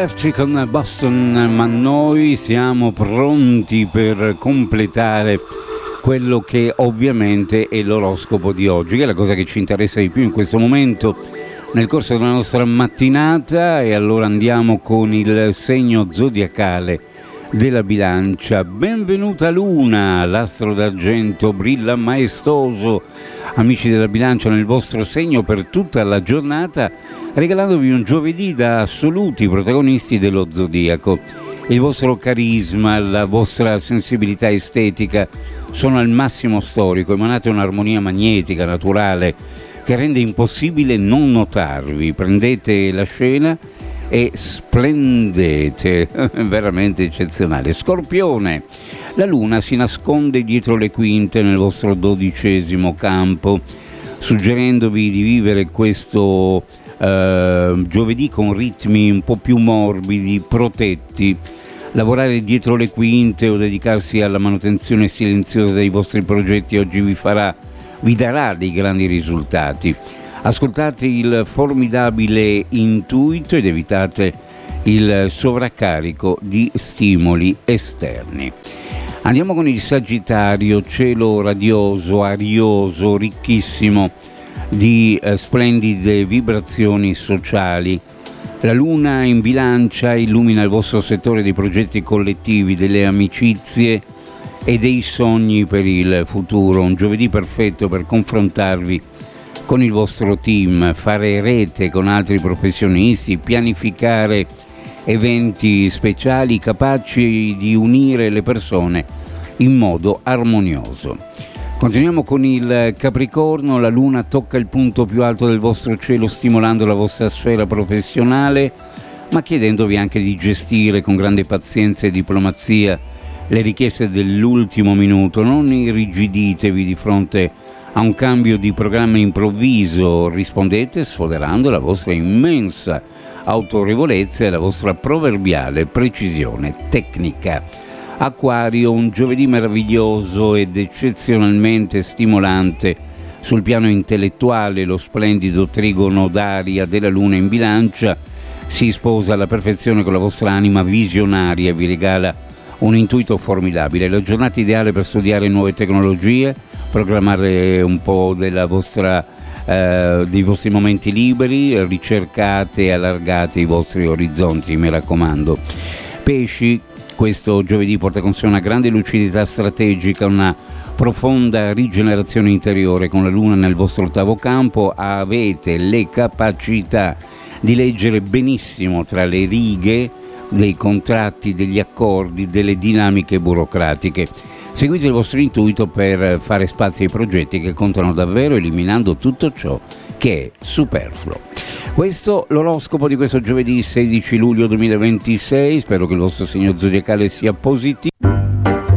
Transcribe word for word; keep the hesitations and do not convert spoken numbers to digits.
Electric con Boston, ma noi siamo pronti per completare quello che ovviamente è l'oroscopo di oggi, che è la cosa che ci interessa di più in questo momento nel corso della nostra mattinata, e allora andiamo con il segno zodiacale della Bilancia. Benvenuta Luna, l'astro d'argento brilla maestoso, amici della Bilancia, nel vostro segno per tutta la giornata, regalandovi un giovedì da assoluti protagonisti dello zodiaco. Il vostro carisma, la vostra sensibilità estetica sono al massimo storico, emanate un'armonia magnetica, naturale, che rende impossibile non notarvi. Prendete la scena e splendete, veramente eccezionale. Scorpione, la luna si nasconde dietro le quinte nel vostro dodicesimo campo, suggerendovi di vivere questo Uh, giovedì con ritmi un po' più morbidi, protetti. Lavorare dietro le quinte o dedicarsi alla manutenzione silenziosa dei vostri progetti oggi vi farà, vi darà dei grandi risultati. Ascoltate il formidabile intuito ed evitate il sovraccarico di stimoli esterni. Andiamo con il Sagittario, cielo radioso, arioso, ricchissimo di eh, splendide vibrazioni sociali. La luna in Bilancia illumina il vostro settore dei progetti collettivi, delle amicizie e dei sogni per il futuro. Un giovedì perfetto per confrontarvi con il vostro team, fare rete con altri professionisti, pianificare eventi speciali capaci di unire le persone in modo armonioso. Continuiamo con il Capricorno, la luna tocca il punto più alto del vostro cielo stimolando la vostra sfera professionale, ma chiedendovi anche di gestire con grande pazienza e diplomazia le richieste dell'ultimo minuto. Non irrigiditevi di fronte a un cambio di programma improvviso, rispondete sfoderando la vostra immensa autorevolezza e la vostra proverbiale precisione tecnica. Acquario, un giovedì meraviglioso ed eccezionalmente stimolante sul piano intellettuale. Lo splendido trigono d'aria della luna in Bilancia si sposa alla perfezione con la vostra anima visionaria e vi regala un intuito formidabile. La giornata ideale per studiare nuove tecnologie, programmare un po' della vostra, eh, dei vostri momenti liberi, ricercate e allargate i vostri orizzonti, mi raccomando. Pesci, questo giovedì porta con sé una grande lucidità strategica, una profonda rigenerazione interiore. Con la luna nel vostro ottavo campo avete le capacità di leggere benissimo tra le righe dei contratti, degli accordi, delle dinamiche burocratiche. Seguite il vostro intuito per fare spazio ai progetti che contano davvero, eliminando tutto ciò che è superfluo. Questo l'oroscopo di questo giovedì sedici luglio duemilaventisei. Spero che il vostro segno zodiacale sia positivo.